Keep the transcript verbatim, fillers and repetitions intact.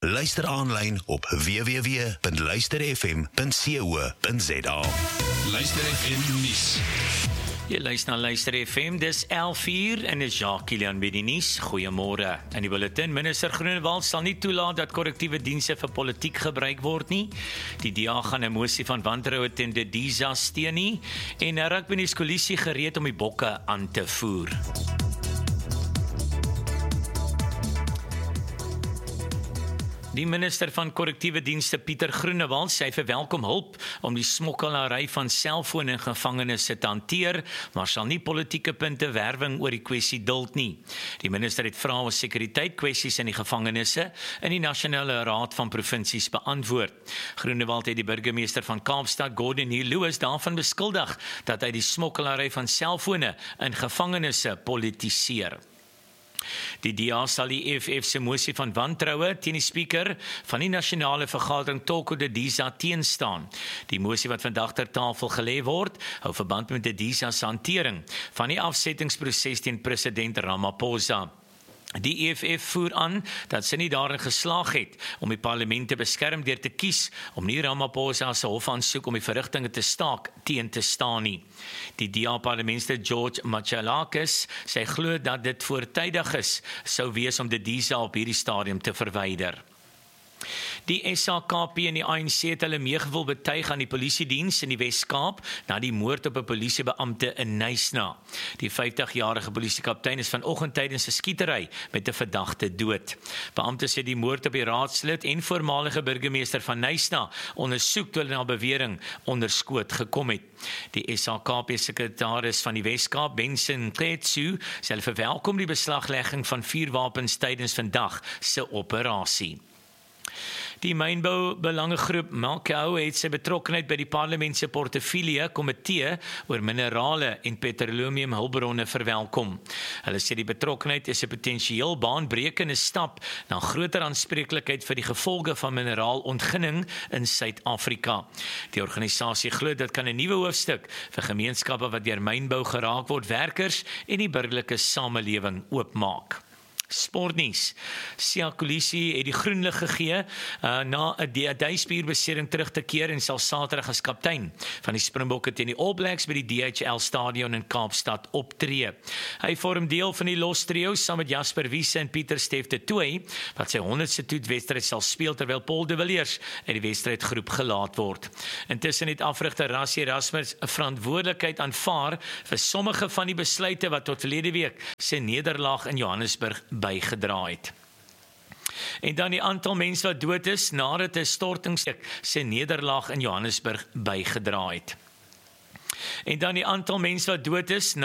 Luister aanlyn op w w w punt luister f m punt co punt z a. Luister F M nuus. Jy luister na Luister F M, dis elf uur en is Jacques Kilian by die nuus. Goeiemôre. In die bulletin, minister Groenewald sal nie toelaat dat korrektiewe dienste vir politiek gebruik word nie. Die D A gaan 'n mosie van wantroue teen die D I S A steun nie en 'n rugbynuuskoalisie gereed om die bokke aan te voer. Die minister van korrektiewe dienste Pieter Groenewald sê hy verwelkom hulp om die smokkelary van selfone in gevangenisse te hanteer, maar sal nie politieke punte werwing oor die kwessie duld nie. Die minister het vrae oor sekuriteitkwessies in die gevangenisse in die Nasionale Raad van Provinsies beantwoord. Groenewald het die burgemeester van Kaapstad, Gordon Hill Lewis, daarvan beskuldig dat hy die smokkelary van selfone in gevangenisse politiseer. Die D A sal die E F F se mosie van wantroue teen die speaker van die nasionale vergadering Toko de D I S A teenstaan. Die mosie wat vandag ter tafel gelê word, hou verband met die D I S A se hantering van die afsettingsproses teen president Ramaphosa. Die E F F voer aan dat sy nie daarin geslaag het om die parlement te beskerm deur te kies om nie Ramaphosa se hofaansoek om die verrigtinge te staak teen te staan nie. Die D A-parlementslid George Machalakis sê glo dat dit voortydig is sou wees om die D I S A op hierdie stadium te verwyder. Die S A K P en die A N C het hulle meegevoel betuig aan die polisiediens in die Wes-Kaap na die moord op 'n polisiebeampte in Knysna. Die vyftigjarige polisiekaptein is vanoggend tydens 'n skietery met 'n verdagte dood. Beampte sê die moord op die raadslid en voormalige burgemeester van Knysna ondersoek toe hulle na bewering onder skoot gekom het. Die S A K P-sekretaris van die Wes-Kaap, Benson Kletsu, sê hulle verwelkom die beslaglegging van vuurwapens tydens vandag se operasie. Die mynbou-belangegroep Malkou het sy betrokkenheid by die parlement se portefeulje komitee oor minerale en petroleum hulpbronne verwelkom. Hulle sê die betrokkenheid is 'n potensieel baanbrekende stap na groter aanspreeklikheid vir die gevolge van mineraalontginning in Suid-Afrika. Die organisasie glo dit kan 'n nuwe hoofstuk vir gemeenskappe wat deur mynbou geraak word, werkers en die burgerlike samelewing oopmaak. Sportnuus. Siya Kolisi het die groen lig gegee uh, na 'n duisbierbesering terug te keer en sal Saterdag as kaptein van die Springbokke teen die All Blacks by die D H L Stadion in Kaapstad optree. Hy vorm deel van die Los Trio saam met Jasper Wiese en Pieter Steef de Tooy wat sy honderdste toetswedstryd sal speel terwyl Paul de Villiers uit die wedstrydgroep gelaat word. Intussen het afrigter Rassie Erasmus 'n verantwoordelikheid aanvaar vir sommige van die besluite wat tot verlede week sy nederlaag in Johannesburg bygedra het. En dan die aantal mense wat dood is nadat 'n stortingssteek sy nederlaag in Johannesburg bygedra het. En dan die aantal mense wat dood is